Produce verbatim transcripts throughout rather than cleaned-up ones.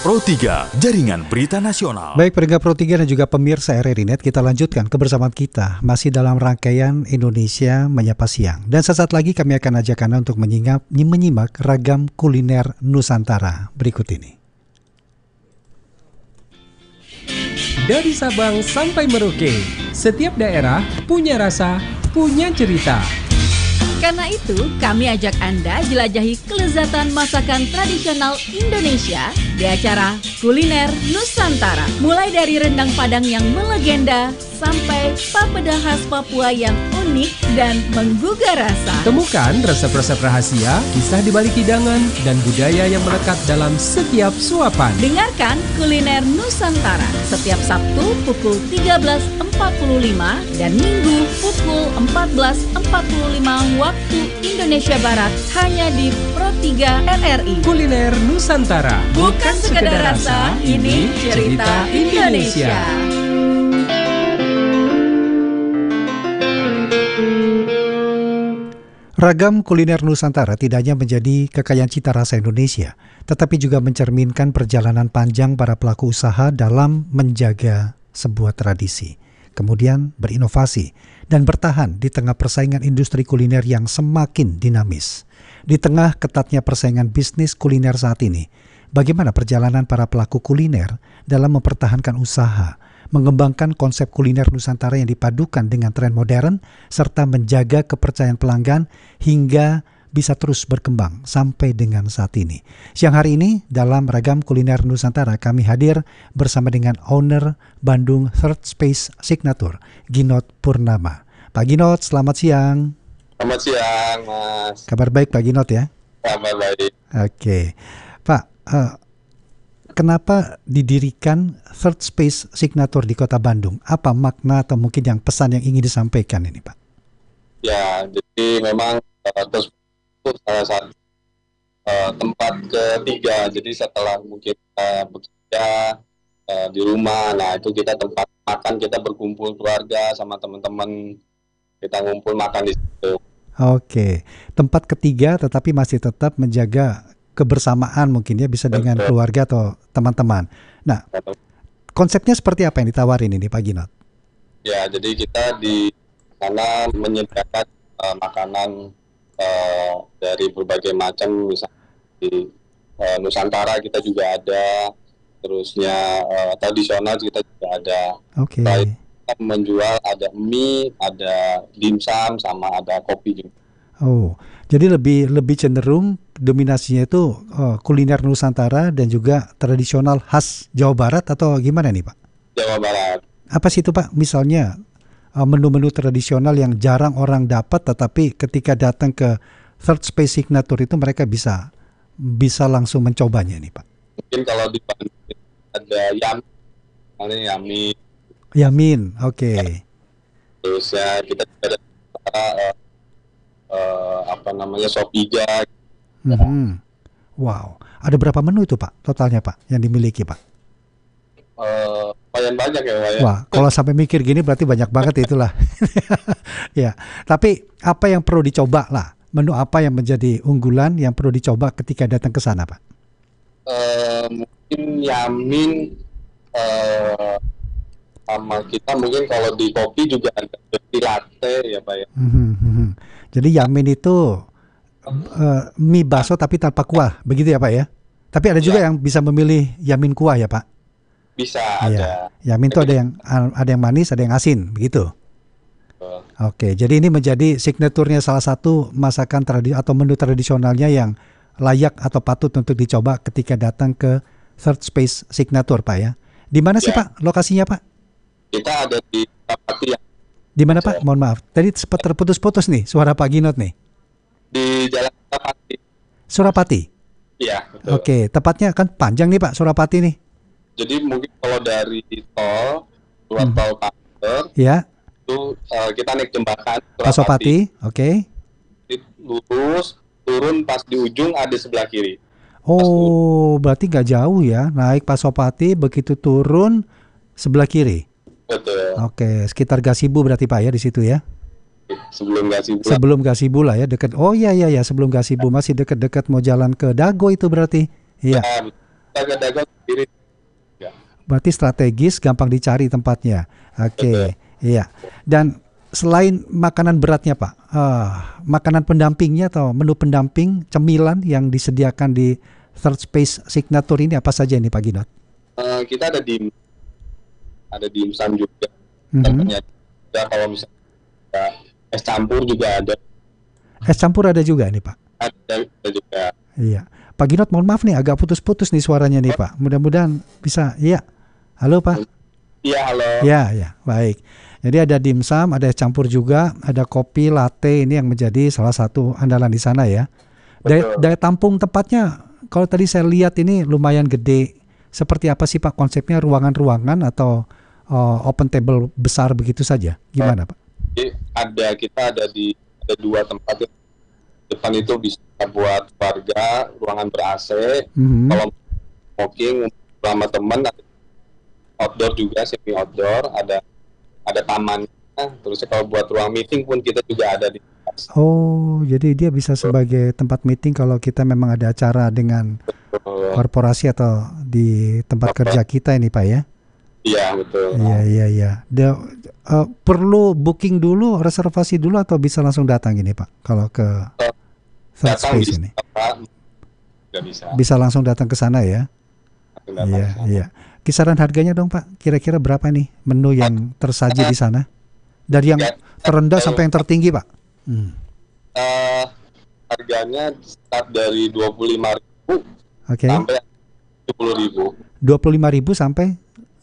Pro tiga, Jaringan Berita Nasional. Baik pendengar Pro tiga dan juga pemirsa R R I Net, kita lanjutkan kebersamaan kita masih dalam rangkaian Indonesia Menyapa Siang. Dan sesaat lagi kami akan ajak Anda untuk menyimak, menyimak ragam kuliner Nusantara berikut ini. Dari Sabang sampai Merauke, setiap daerah punya rasa, punya cerita. Karena itu, kami ajak Anda jelajahi kelezatan masakan tradisional Indonesia di acara Kuliner Nusantara. Mulai dari rendang Padang yang melegenda sampai papeda khas Papua yang unik dan menggugah rasa. Temukan resep-resep rahasia, kisah di balik hidangan, dan budaya yang melekat dalam setiap suapan. Dengarkan Kuliner Nusantara setiap Sabtu pukul tiga belas empat puluh lima dan Minggu pukul empat belas empat puluh lima waktu Indonesia Barat hanya di Pro tiga R R I. Kuliner Nusantara, bukan sekedar rasa, ini cerita Indonesia. Ragam kuliner Nusantara tidak hanya menjadi kekayaan cita rasa Indonesia, tetapi juga mencerminkan perjalanan panjang para pelaku usaha dalam menjaga sebuah tradisi, kemudian berinovasi dan bertahan di tengah persaingan industri kuliner yang semakin dinamis. Di tengah ketatnya persaingan bisnis kuliner saat ini, bagaimana perjalanan para pelaku kuliner dalam mempertahankan usaha, mengembangkan konsep kuliner Nusantara yang dipadukan dengan tren modern, serta menjaga kepercayaan pelanggan hingga bisa terus berkembang sampai dengan saat ini. Siang hari ini dalam ragam kuliner Nusantara kami hadir bersama dengan owner Bandung Third Space Signature, Ginot Purnama. Pak Ginot, selamat siang. Selamat siang, Mas. Kabar baik Pak Ginot ya? Kabar baik. Oke. Pak, uh, kenapa didirikan Third Space Signature di Kota Bandung? Apa makna atau mungkin yang pesan yang ingin disampaikan ini, Pak? Ya, jadi memang uh, terus itu salah satu uh, tempat ketiga. Jadi setelah mungkin uh, bekerja uh, di rumah, nah itu kita tempat makan, kita berkumpul keluarga sama teman-teman, kita ngumpul makan di situ. Oke, tempat ketiga tetapi masih tetap menjaga kebersamaan mungkin ya, bisa dengan Betul. keluarga atau teman-teman. Nah, konsepnya seperti apa yang ditawarin ini Pak Ginot? Ya, jadi kita di sana menyediakan uh, makanan uh, dari berbagai macam, misalnya di uh, Nusantara kita juga ada, terusnya uh, tradisional kita juga ada. Oke. Baik, kita menjual ada mie, ada dimsum, sama ada kopi juga. Oh, jadi lebih lebih cenderung dominasinya itu uh, kuliner Nusantara dan juga tradisional khas Jawa Barat atau gimana nih Pak? Jawa Barat. Apa sih itu Pak? Misalnya uh, menu-menu tradisional yang jarang orang dapat, tetapi ketika datang ke Third Space Signature itu mereka bisa bisa langsung mencobanya nih Pak. Mungkin kalau di Bandung ada yam, ada yami. Yamin, oke. Okay. Terus ya kita juga ada uh, uh, apa namanya sopiga. Mm-hmm. Wow, ada berapa menu itu Pak totalnya Pak yang dimiliki Pak? Uh, lumayan banyak ya Pak ya. Wah, kalau sampai mikir gini berarti banyak banget itulah. Ya, tapi apa yang perlu dicoba lah? Menu apa yang menjadi unggulan yang perlu dicoba ketika datang ke sana Pak? Uh, mungkin yamin. Uh, sama kita mungkin kalau di kopi juga ada kopi latte ya Pak ya. Mm-hmm. Jadi yamin itu uh, mie bakso tapi tanpa kuah, begitu ya Pak ya? Tapi ada juga ya, yang bisa memilih yamin kuah ya Pak? Bisa, ya. ada. Yamin itu ada yang ada yang manis, ada yang asin, begitu? Uh. Oke, jadi ini menjadi signaturnya salah satu masakan tradisi atau menu tradisionalnya yang layak atau patut untuk dicoba ketika datang ke Third Space Signature Pak ya? Di mana sih Ya. Pak lokasinya Pak? Kita ada di Surapati ya. Di mana Pak? Mohon maaf. Tadi sempat terputus-putus nih suara Pak Ginot nih. Di Jalan Surapati. Surapati? Iya, betul. Oke, tepatnya kan panjang nih Pak Surapati nih. Jadi mungkin kalau dari tol, keluar Hmm. tol Paster, Ya, itu uh, kita naik jembatan Pasopati, oke. lurus, turun pas di ujung ada sebelah kiri. Oh, berarti nggak jauh ya. Naik Pasopati, begitu turun sebelah kiri. Betul. Oke, sekitar Gasibu berarti Pak ya di situ ya. Sebelum Gasibu. Sebelum Gasibu lah ya, dekat. Oh iya iya ya, sebelum Gasibu masih dekat-dekat mau jalan ke Dago itu berarti. Iya. Nah, kita ke Dago sendiri. Ya. Berarti strategis, gampang dicari tempatnya. Oke, iya. Dan selain makanan beratnya Pak, uh, makanan pendampingnya atau menu pendamping, cemilan yang disediakan di Third Space Signature ini apa saja ini Pak Ginot? Uh, kita ada dim, ada dimsum juga. Mm-hmm. Ya, kalau misalnya es campur juga ada. Es campur ada juga nih Pak? Ada, ada juga. Iya. Pak Ginot, mohon maaf nih, agak putus-putus nih suaranya nih Pak. Mudah-mudahan bisa. Iya. Halo Pak. Iya, halo. Ya, ya, baik. Jadi ada dimsum, ada es campur juga, ada kopi, latte ini yang menjadi salah satu andalan di sana ya. Daya, daya tampung tempatnya, kalau tadi saya lihat ini lumayan gede. Seperti apa sih Pak konsepnya, ruangan-ruangan atau uh, open table besar begitu saja? Gimana Pak? Jadi ada kita ada di ada dua tempat. Depan itu bisa buat warga, ruangan ber-A C. Mm-hmm. Kalau smoking sama teman, outdoor juga, semi outdoor, ada ada tamannya. Terus kalau buat ruang meeting pun kita juga ada di atas. Oh, jadi dia bisa sebagai tempat meeting kalau kita memang ada acara dengan betul. Korporasi atau di tempat betul. Kerja kita ini Pak ya? Iya, betul. Iya, iya, iya. De, uh, perlu booking dulu, reservasi dulu atau bisa langsung datang ini Pak? Kalau ke Third Space ini? Nggak bisa. Bisa langsung datang ke sana ya? Iya, iya. Kisaran harganya dong Pak, kira-kira berapa nih menu yang tersaji di sana? Dari yang terendah sampai yang tertinggi Pak? Hmm. Uh, harganya start dari dua puluh lima ribu okay. sampai tujuh puluh ribu. dua puluh lima ribu sampai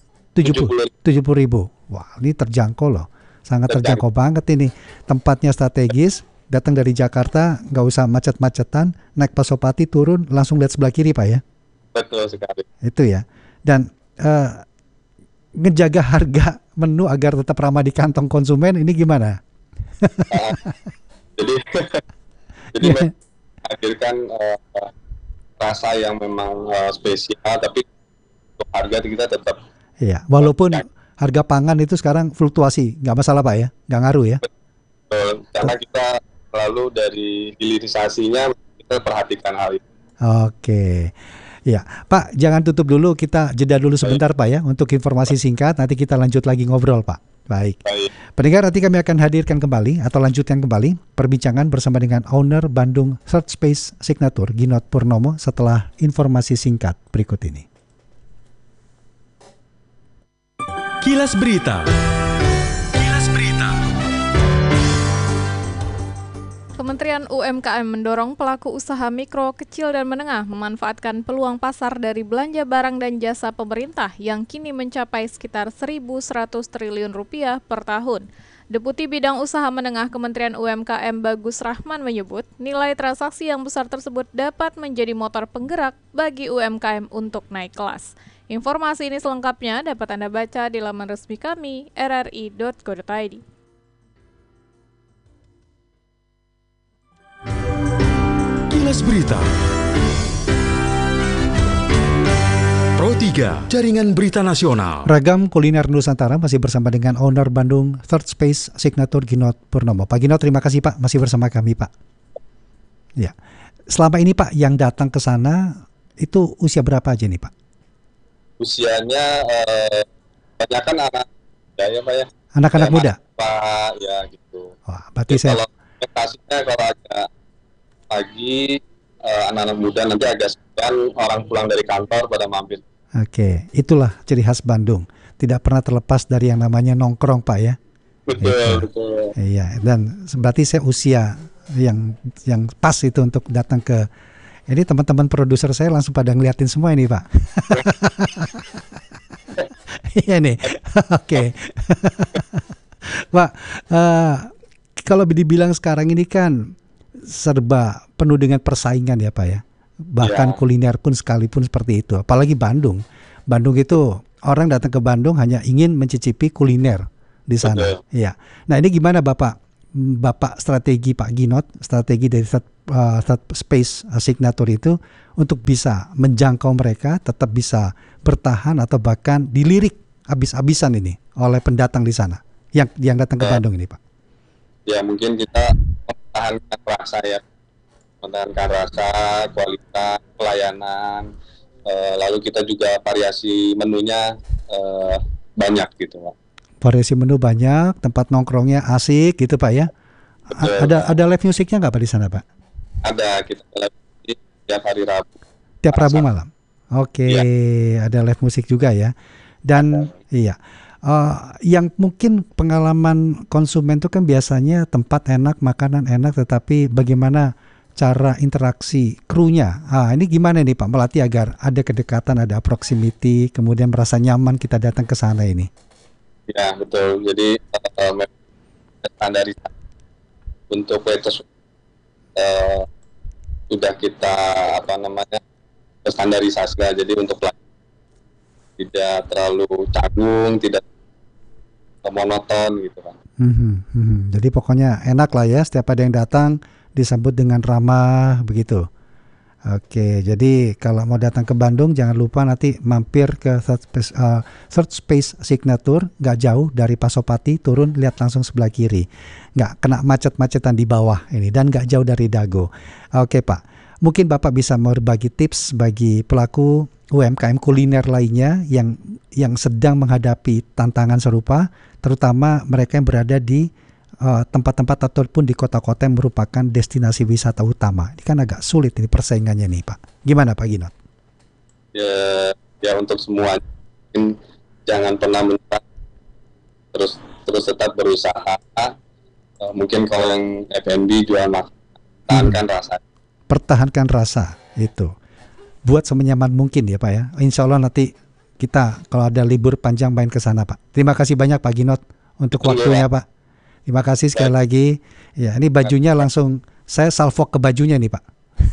tujuh puluh ribu. Wah, ini terjangkau loh. Sangat terjangkau banget ini. Tempatnya strategis, datang dari Jakarta, nggak usah macet-macetan, naik Pasopati turun, langsung lihat sebelah kiri Pak ya? Betul sekali. Itu ya. Dan uh, ngejaga harga menu agar tetap ramah di kantong konsumen ini gimana? uh, jadi jadi yeah. menghadirkan uh, rasa yang memang uh, spesial, tapi untuk harga kita tetap. Iya, walaupun harga pangan itu sekarang fluktuasi, nggak masalah Pak ya, nggak ngaruh ya? Betul, karena kita selalu dari hilirisasinya kita perhatikan hal itu. Oke, ya Pak, jangan tutup dulu, kita jeda dulu sebentar Pak ya, untuk informasi singkat, nanti kita lanjut lagi ngobrol Pak. Baik. Baik. Pendengar, nanti kami akan hadirkan kembali atau lanjutkan kembali perbincangan bersama dengan owner Bandung Third Space Signature Ginot Purnomo setelah informasi singkat berikut ini. Kilas Berita. Kilas Berita. Kementerian U M K M mendorong pelaku usaha mikro, kecil dan menengah memanfaatkan peluang pasar dari belanja barang dan jasa pemerintah yang kini mencapai sekitar seribu seratus triliun rupiah per tahun. Deputi Bidang Usaha Menengah Kementerian U M K M Bagus Rahman menyebut, nilai transaksi yang besar tersebut dapat menjadi motor penggerak bagi U M K M untuk naik kelas. Informasi ini selengkapnya dapat Anda baca di laman resmi kami r r i dot co dot i d. Kilas Berita. Pro tiga, Jaringan Berita Nasional. Ragam kuliner Nusantara masih bersama dengan owner Bandung Third Space Signature Ginot Purnomo. Pak Ginot, terima kasih Pak, masih bersama kami Pak. Ya, selama ini Pak yang datang ke sana itu usia berapa aja nih Pak? Usianya eh, banyak kan anak muda ya Pak ya. Anak-anak muda? Pak ya gitu. Wah, berarti jadi saya. Kalau ekspektasinya kalau agak pagi eh, anak-anak muda nanti agak sekian orang pulang dari kantor pada mampir. Oke, itulah ciri khas Bandung. Tidak pernah terlepas dari yang namanya nongkrong Pak ya. Betul, itu. betul. Iya, dan berarti saya usia yang yang pas itu untuk datang ke. Ini teman-teman produser saya langsung pada ngeliatin semua ini Pak. Iya nih, oke. Pak, uh, kalau dibilang sekarang ini kan serba penuh dengan persaingan ya Pak ya. Bahkan ya. Kuliner pun sekalipun seperti itu. Apalagi Bandung. Bandung itu orang datang ke Bandung hanya ingin mencicipi kuliner di sana. Iya. Nah ini gimana Bapak? Bapak strategi Pak Ginot, strategi dari Third, uh, Third Space Signature itu untuk bisa menjangkau mereka, tetap bisa bertahan atau bahkan dilirik habis-habisan ini oleh pendatang di sana yang yang datang ke Bandung ini Pak. Ya mungkin kita mempertahankan rasa ya, mempertahankan rasa, kualitas, pelayanan, Uh, lalu kita juga variasi menunya uh, banyak gitu Pak. Variasi menu banyak, tempat nongkrongnya asik gitu Pak ya. A- ada ada live musiknya nggak Pak di sana Pak? Ada, kita live musik tiap hari Rabu. Tiap Rabu malam. Oke, ya. Ada live musik juga ya. Dan ada. Iya, uh, yang mungkin pengalaman konsumen itu kan biasanya tempat enak, makanan enak, tetapi bagaimana cara interaksi krunya? Ah, ini gimana nih Pak melatih agar ada kedekatan, ada proximity, kemudian merasa nyaman kita datang ke sana ini? Ya betul. Jadi uh, standarisasi untuk waiters uh, sudah kita apa namanya standarisasi. Jadi untuk tidak terlalu canggung, tidak monoton gitu Pak. Hmm, hmm. Jadi pokoknya enak lah ya, setiap ada yang datang disambut dengan ramah begitu. Oke, jadi kalau mau datang ke Bandung jangan lupa nanti mampir ke Third Space, uh, Third Space Signature, nggak jauh dari Pasopati, turun lihat langsung sebelah kiri, nggak kena macet-macetan di bawah ini dan nggak jauh dari Dago. Oke Pak, mungkin Bapak bisa berbagi tips bagi pelaku U M K M kuliner lainnya yang yang sedang menghadapi tantangan serupa, terutama mereka yang berada di uh, tempat-tempat ataupun di kota-kota yang merupakan destinasi wisata utama. Ini kan agak sulit ini persaingannya nih Pak. Gimana Pak Ginot? Ya, ya untuk semua jangan pernah menyerah, terus terus tetap berusaha. Uh, mungkin kalau yang F and B jual makan, pertahankan hmm. rasa. Pertahankan rasa itu. Buat semenyaman mungkin ya Pak ya. Insya Allah nanti kita kalau ada libur panjang main ke sana Pak. Terima kasih banyak Pak Ginot untuk waktunya Pak. Terima kasih sekali lagi. Ya, ini bajunya langsung saya salvok ke bajunya nih Pak.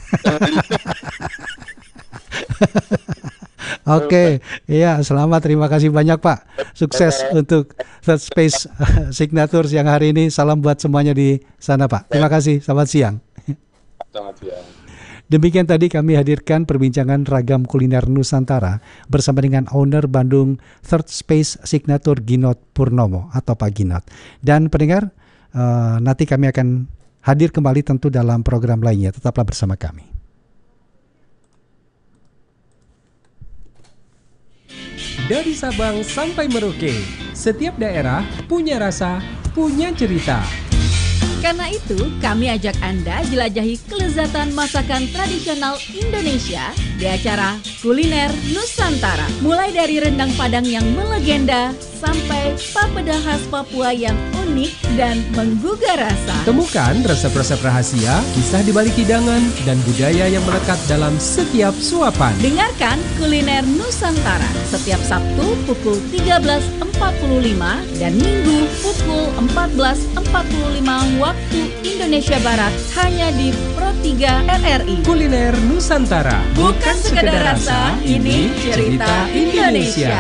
Oke, iya selamat, terima kasih banyak Pak. Sukses untuk Third Space Signature yang hari ini. Salam buat semuanya di sana Pak. Terima kasih, selamat siang. Selamat siang. Demikian tadi kami hadirkan perbincangan ragam kuliner Nusantara bersama dengan owner Bandung Third Space Signature Ginot Purnomo atau Pak Ginot. Dan pendengar, uh, nanti kami akan hadir kembali tentu dalam program lainnya. Tetaplah bersama kami. Dari Sabang sampai Merauke, setiap daerah punya rasa, punya cerita. Karena itu, kami ajak Anda jelajahi kelezatan masakan tradisional Indonesia di acara Kuliner Nusantara. Mulai dari rendang Padang yang melegenda sampai papeda khas Papua yang unik dan menggugah rasa. Temukan resep-resep rahasia, kisah di balik hidangan, dan budaya yang melekat dalam setiap suapan. Dengarkan Kuliner Nusantara setiap Sabtu pukul tiga belas empat puluh lima dan Minggu pukul empat belas empat puluh lima waktu Indonesia Barat hanya di Pro tiga R R I. Kuliner Nusantara, bukan sekedar rasa, ini cerita Indonesia.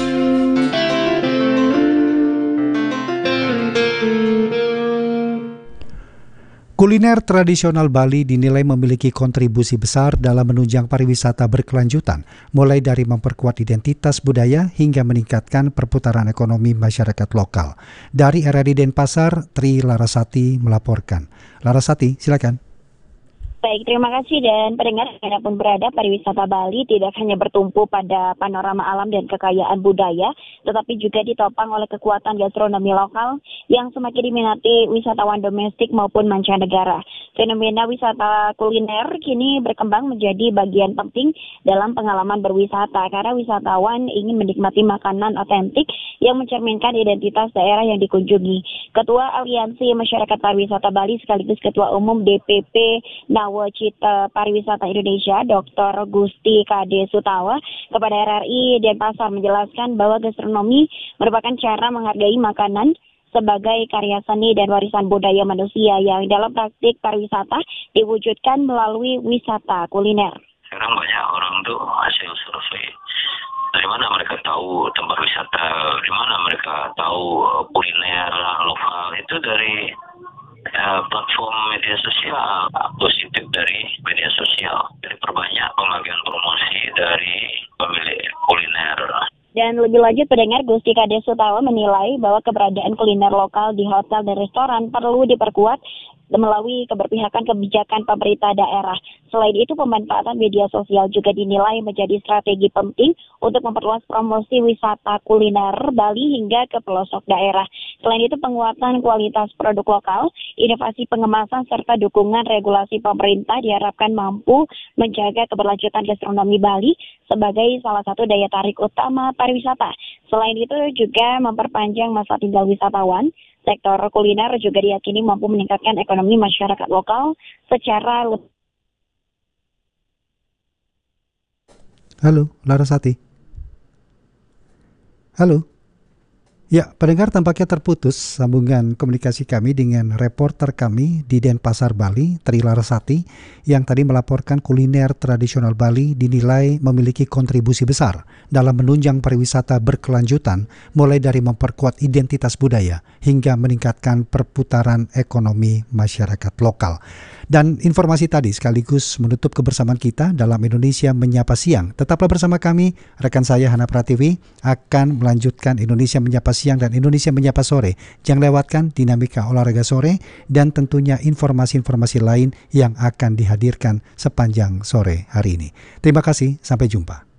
Kuliner tradisional Bali dinilai memiliki kontribusi besar dalam menunjang pariwisata berkelanjutan, mulai dari memperkuat identitas budaya hingga meningkatkan perputaran ekonomi masyarakat lokal. Dari R R I Denpasar, Tri Larasati melaporkan. Larasati, silakan. Baik, terima kasih dan pendengar dimanapun berada, pariwisata Bali tidak hanya bertumpu pada panorama alam dan kekayaan budaya, tetapi juga ditopang oleh kekuatan gastronomi lokal yang semakin diminati wisatawan domestik maupun mancanegara. Fenomena wisata kuliner kini berkembang menjadi bagian penting dalam pengalaman berwisata karena wisatawan ingin menikmati makanan otentik yang mencerminkan identitas daerah yang dikunjungi. Ketua Aliansi Masyarakat Pariwisata Bali sekaligus Ketua Umum D P P Nawacita Pariwisata Indonesia, Doktor Gusti Kade Sutawa, kepada R R I Denpasar menjelaskan bahwa gastronomi merupakan cara menghargai makanan sebagai karya seni dan warisan budaya manusia yang dalam praktik pariwisata diwujudkan melalui wisata kuliner. Sekarang banyak orang tuh hasil survei. Dari mana mereka tahu tempat wisata, dari mana mereka tahu kuliner lokal, itu dari uh, platform media sosial, positif dari media sosial. Jadi perbanyak pembagian promosi dari pemilik kuliner. Dan lebih lanjut, pendengar, Gusti Kade Sutawa menilai bahwa keberadaan kuliner lokal di hotel dan restoran perlu diperkuat melalui keberpihakan kebijakan pemerintah daerah. Selain itu, pemanfaatan media sosial juga dinilai menjadi strategi penting untuk memperluas promosi wisata kuliner Bali hingga ke pelosok daerah. Selain itu, penguatan kualitas produk lokal, inovasi pengemasan, serta dukungan regulasi pemerintah diharapkan mampu menjaga keberlanjutan gastronomi Bali sebagai salah satu daya tarik utama pariwisata. Selain itu juga memperpanjang masa tinggal wisatawan. Sektor kuliner juga diyakini mampu meningkatkan ekonomi masyarakat lokal secara lebih. Halo, Larasati. Halo. Ya, pendengar, tampaknya terputus sambungan komunikasi kami dengan reporter kami di Denpasar, Bali, Tri Larasati, yang tadi melaporkan kuliner tradisional Bali dinilai memiliki kontribusi besar dalam menunjang pariwisata berkelanjutan, mulai dari memperkuat identitas budaya hingga meningkatkan perputaran ekonomi masyarakat lokal. Dan informasi tadi sekaligus menutup kebersamaan kita dalam Indonesia Menyapa Siang. Tetaplah bersama kami, rekan saya Hana Pratiwi akan melanjutkan Indonesia Menyapa Siang dan Indonesia Menyapa Sore. Jangan lewatkan dinamika olahraga sore dan tentunya informasi-informasi lain yang akan dihadirkan sepanjang sore hari ini. Terima kasih, sampai jumpa.